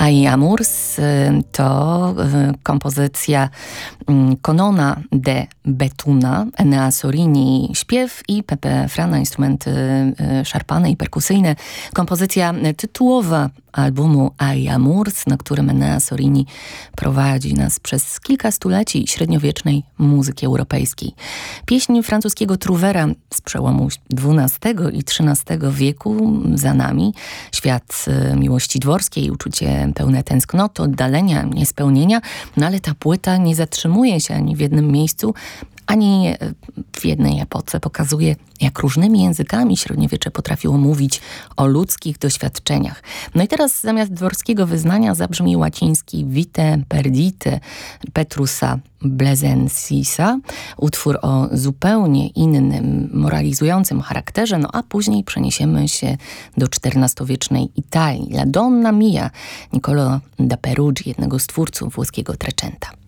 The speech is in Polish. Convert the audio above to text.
Ai Amurs to kompozycja Conona de Betuna, Enea Sorini śpiew i Pepe Frana instrumenty szarpane i perkusyjne. Kompozycja tytułowa albumu Ai Amurs, na którym Enea Sorini prowadzi nas przez kilka stuleci średniowiecznej muzyki europejskiej. Pieśń francuskiego Trouvera z przełomu XII i XIII wieku za nami. Świat miłości dworskiej, uczucie pełne tęsknoty, oddalenia, niespełnienia, no ale ta płyta nie zatrzymuje się ani w jednym miejscu, ani w jednej epoce. Pokazuje, jak różnymi językami średniowiecze potrafiło mówić o ludzkich doświadczeniach. No i teraz zamiast dworskiego wyznania zabrzmi łaciński Vite Perdite Petrusa Blezensisa, utwór o zupełnie innym, moralizującym charakterze, no a później przeniesiemy się do XIV-wiecznej Italii. La Donna Mia Niccolò da Peruggi, jednego z twórców włoskiego Trecenta.